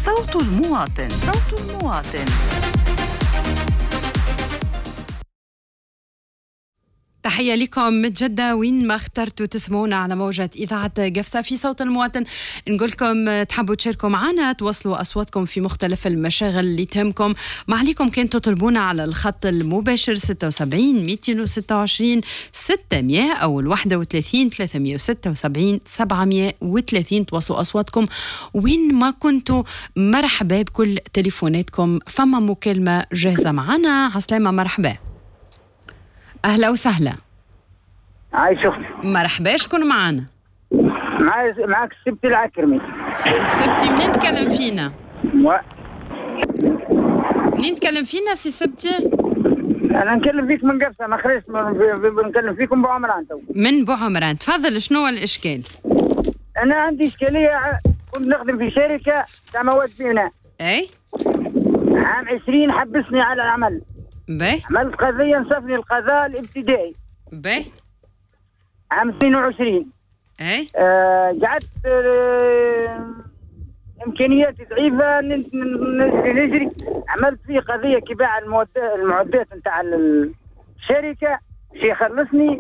صوت المواطن. صوت المواطن. تحية لكم متجدة وين ما اخترتوا تسمعونا على موجة إذاعة قفصة في صوت المواطن. نقول لكم تحبوا تشاركوا معنا، توصلوا أصواتكم في مختلف المشاغل اللي تهمكم. ما عليكم كان تطلبونا على الخط المباشر 76 226 600 أو 31 376 730. توصلوا أصواتكم وين ما كنتوا. مرحبا بكل تليفوناتكم. فما مكالمة جاهزة معنا. عسلامة، مرحبا، أهلا وسهلا. عايش أختي. مرحبا، شكون معانا؟ معاك السبتي العكرمي. السبتي، منين تكلم فينا؟ منين تكلم فينا سي سبتي؟ أنا نكلم فيك من قفصة، ما خرجت نكلم فيكم بوعمران تو. من بوعمران، تفضل. شنو هو الإشكال؟ أنا عندي إشكالية. كنت نخدم في شركة تاع مواد بناء. أي؟ عام 20 حبسني على العمل. باهي. عملت قضية، نصفني القضاء الابتدائي. باهي. عام 22. أي؟ قعدت إمكانياتي ضعيفة نجري. عملت فيه قضية كباع المعدات نتاع الشركة. شي خلصني،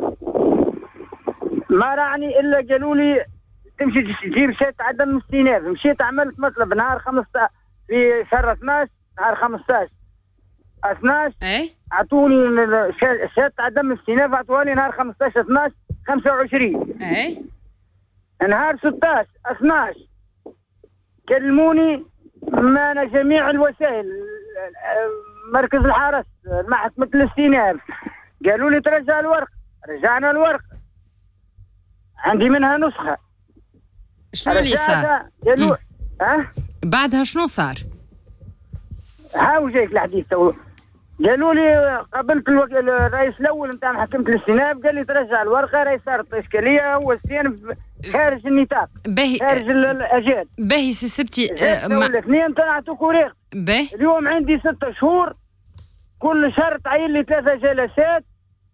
ما رعني إلا قالوا لي تمشي تجيب شهادة عدم استئناف. مشيت عملت مطلب نهار 15 في شهر 12، نهار 15 ايه اعطوني شهادة عدم استئناف. اعطوها نهار 15 12 25. ايه نهار 16 12 كلموني معنا جميع الوسائل، مركز الحرس، محكمة الاستئناف. قالوا لي ترجع الورق. رجعنا الورق، عندي منها نسخة. شنو اللي صار؟ قالوا بعدها شنو صار؟ هاو جايك الحديث. قالوا لي قابلت الرئيس الاول نتاع محكمة الاستئناف، قال لي ترجع الورقة، راهي صارت اشكالية. هو استئناف خارج النطاق، خارج الاجال. باهي سي سبتي. الاثنين طلعتوا كوريخ. باهي. اليوم عندي 6 شهور، كل شهر تعين لي 3 جلسات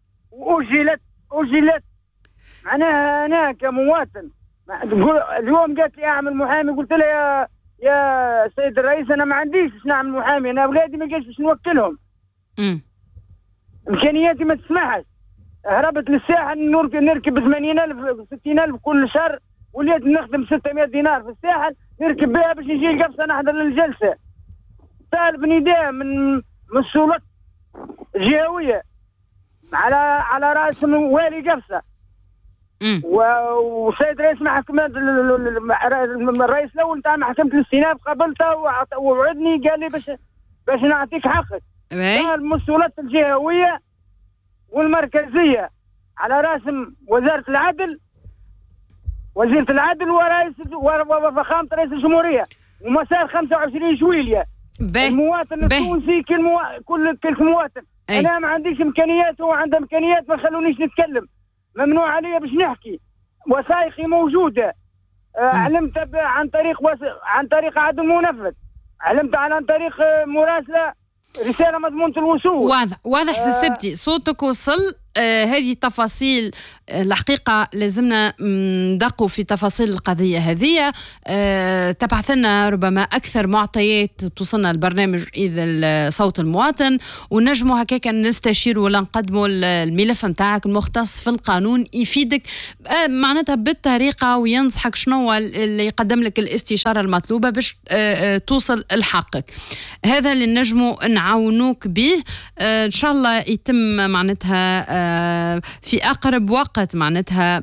واجلت. معناها انا كمواطن اليوم قالت لي اعمل محامي. قلت له يا سيد الرئيس انا ما عنديش باش نعمل محامي، انا اولادي ما جاش باش نوكلهم. امكانياتي ما تسمحش. هربت للساحل نركب 80,000 60,000 كل شهر، وليت نخدم 600 دينار في الساحل نركب بها باش نجي القفصة نحضر للجلسة. طالب نداء من السلطات الجهوية على راس والي قفصة وسيد رئيس محكمة الرئيس الأول نتاع محكمة الاستئناف. قابلته ووعدني قال لي باش نعطيك حقك. المسؤولات الجهوية والمركزية على راسم وزارة العدل، وزيرة العدل وفخامة رئيس الجمهورية، ومسار 25 جويلية. المواطن التونسي كل مواطن. أنا ما عنديش إمكانيات، هو عنده إمكانيات، ما خلونيش نتكلم. ممنوع علي باش نحكي. وثائقي موجودة. علمت عن طريق عدم منفذ. علمت عن طريق مراسلة رسالة مضمونة الوصول. واضح سبتي صوتك وصل. هذه تفاصيل الحقيقة لازمنا ندقوا في تفاصيل القضية هذه. تبعث لنا ربما أكثر معطيات توصلنا البرنامج إذا صوت المواطن، ونجموا هكاك نستشير ولا نقدموا الملف متاعك المختص في القانون يفيدك معناتها بالطريقة، وينصحك شنو اللي يقدم لك الاستشارة المطلوبة باش توصل لحقك. هذا اللي نجموا نعاونوك به. إن شاء الله يتم معناتها في أقرب وقت معناتها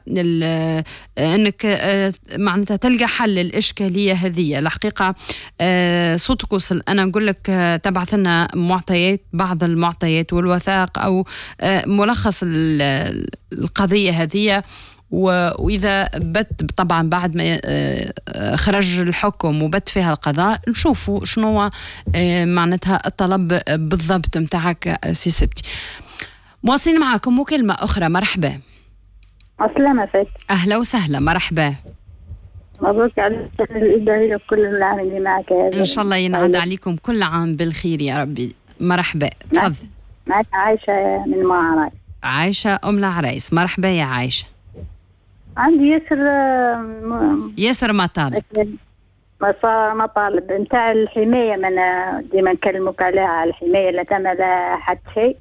أنك معناتها تلقى حل للإشكالية هذه. الحقيقة صوتك وصل. أنا نقول لك تبعث لنا معطيات، بعض المعطيات والوثائق أو ملخص القضية هذه، وإذا بت طبعا بعد ما خرج الحكم وبت فيها القضاء نشوفوا شنو معناتها الطلب بالضبط متاعك سي سبتي. مواصلين معكم مكالمة أخرى. مرحبا. عسلامة فات. أهلا وسهلا، مرحبا. مبروك على الإدارة وكل العاملين معك. إن شاء الله ينعاد عليكم كل عام بالخير يا ربي. مرحبا، تفضل. معك عايشة من معرايس. عايشة أم العرايس. مرحبا يا عايشة. عندي ياسر مطالب. مطالب نتاع الحماية، من ديما نكلموك عليها، الحماية لا تعمل حد شيء.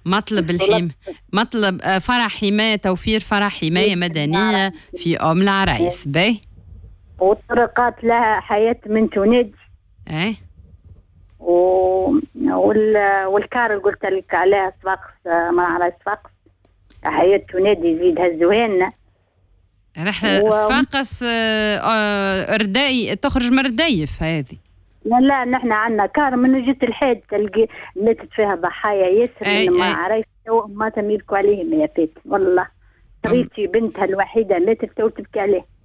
مطلب فرع حماية، توفير فرع حماية مدنية في أم العرايس. باي. والطرقات لها حياة من تونج. ايه. والكار اللي قلت لك عليها صفاقس، ما عرايس صفاقس، حياة تونج يزيدها الزوين. رحلة صفاقس رداي، تخرج من ردايف هذه. لا نحن عندنا كار من جهة الحيد، تلقي ماتت فيها ضحايا ياسر من عرايس، ما تميلكوا عليهم يا بيت والله. ريتي بنتها الوحيدة ماتت تو تبكي عليه.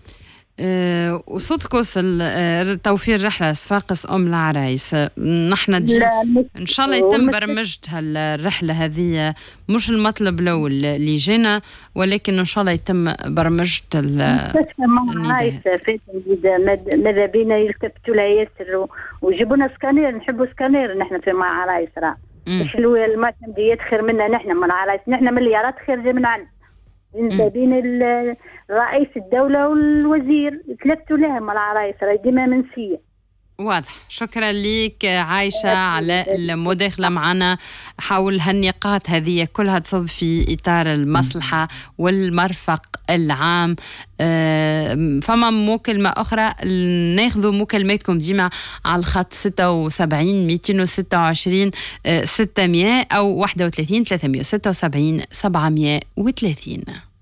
وصدق وصل توفير رحلة صفاقس أم العرايس. نحن إن شاء الله يتم برمجتها الرحلة هذه، مش المطلب الأول اللي جينا، ولكن إن شاء الله يتم برمجة العرايس. ماذا بينا يلتفتوا لها ياسر ويجيبونا سكانير، نحبوا سكانير نحن في مع عرايس. راه مش المعتمديات خير منا نحن من عرايس، نحن مليارات خير جاي من عندنا. بين رئيس الدولة والوزير تلفتوا لهم العرايس، راهي ديما منسية. واضح. شكرا لك عايشة على المداخلة معنا حول هالنقاط هذه كلها، تصب في إطار المصلحة والمرفق العام. فما مكالمة أخرى، ناخذ مكالماتكم ديما على الخط 76 226 600 أو 31 376 730.